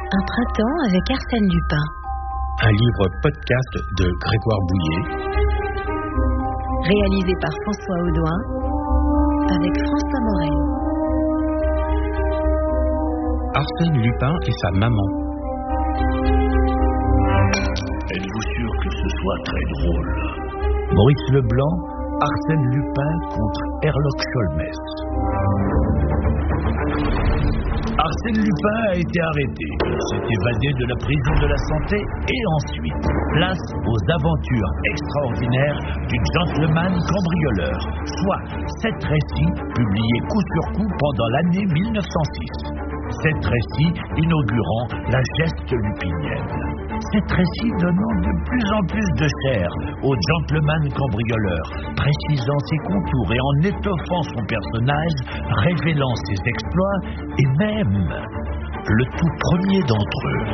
Un printemps avec Arsène Lupin. Un livre podcast de Grégoire Bouillet. Réalisé par François Audouin avec François Morel. Arsène Lupin et sa maman. Êtes-vous sûr que ce soit très drôle? Maurice Leblanc, Arsène Lupin contre Herlock Sholmès. Arsène Lupin a été arrêté. Il s'est évadé de la prison de la Santé et ensuite, place aux aventures extraordinaires du gentleman cambrioleur, soit 7 récits publiés coup sur coup pendant l'année 1906. 7 récits inaugurant la geste lupinienne. 7 récits donnant de plus en plus de chair au gentleman cambrioleur, précisant ses contours et en étoffant son personnage, révélant ses exploits et même le tout premier d'entre eux.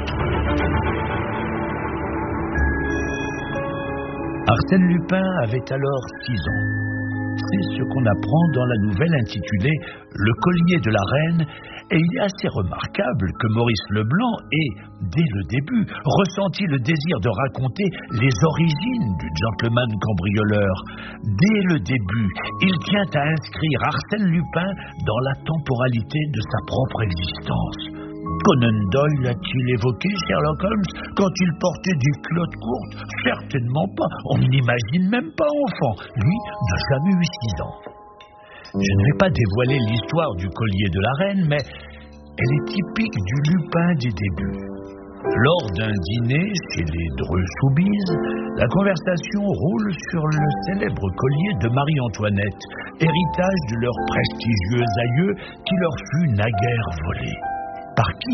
Arsène Lupin avait alors 6 ans. C'est ce qu'on apprend dans la nouvelle intitulée « Le collier de la reine », et il est assez remarquable que Maurice Leblanc ait, dès le début, ressenti le désir de raconter les origines du gentleman cambrioleur. Dès le début, il tient à inscrire Arsène Lupin dans la temporalité de sa propre existence. Conan Doyle a-t-il évoqué Sherlock Holmes quand il portait des culottes courtes? Certainement pas. On n'imagine même pas enfant. Lui n'a jamais eu 6 ans. Je ne vais pas dévoiler l'histoire du collier de la reine, mais elle est typique du Lupin des débuts. Lors d'un dîner chez les Dreux-Soubise, la conversation roule sur le célèbre collier de Marie-Antoinette, héritage de leurs prestigieux aïeux qui leur fut naguère volé. Par qui?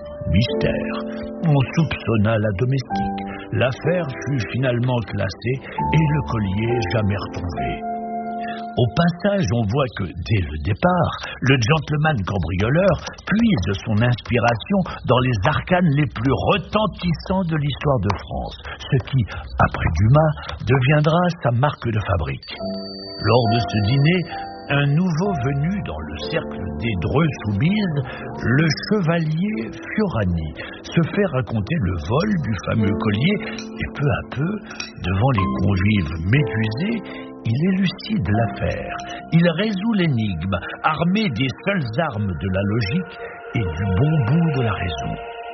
Mystère. On soupçonna la domestique. L'affaire fut finalement classée et le collier jamais retrouvé. Au passage, on voit que, dès le départ, le gentleman cambrioleur puise son inspiration dans les arcanes les plus retentissants de l'histoire de France, ce qui, après Dumas, deviendra sa marque de fabrique. Lors de ce dîner, un nouveau venu dans le cercle des Dreux-Soubise, le chevalier Fiorani, se fait raconter le vol du fameux collier et peu à peu, devant les convives médusés, il élucide l'affaire. Il résout l'énigme, armé des seules armes de la logique et du bon bout de la raison.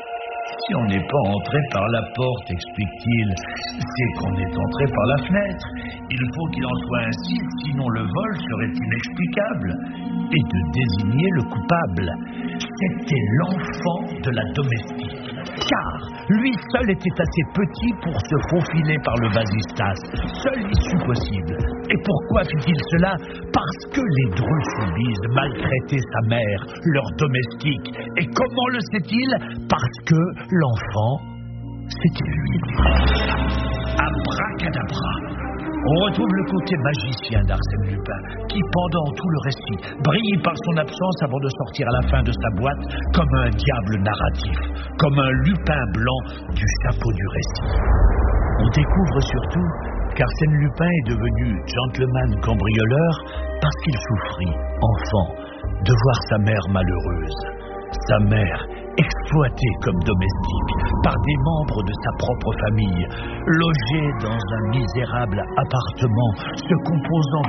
Si on n'est pas entré par la porte, explique-t-il, c'est qu'on est entré par la fenêtre. Il faut qu'il en soit ainsi, sinon le vol serait inexplicable. Et de désigner le coupable. C'était l'enfant de la domestique. Car lui seul était assez petit pour se faufiler par le vasistas. Seule issue possible. Et pourquoi fit-il cela? Parce que les Dreux-Soubise maltraitaient sa mère, leur domestique. Et comment le sait-il? Parce que l'enfant, c'était lui. Abracadabra. On retrouve le côté magicien d'Arsène Lupin, qui, pendant tout le récit, brille par son absence avant de sortir à la fin de sa boîte comme un diable narratif, comme un Lupin blanc du chapeau du récit. On découvre surtout qu'Arsène Lupin est devenu gentleman cambrioleur parce qu'il souffrit, enfant, de voir sa mère malheureuse. Sa mère exploitée comme domestique par des membres de sa propre famille, logée dans un misérable appartement se composant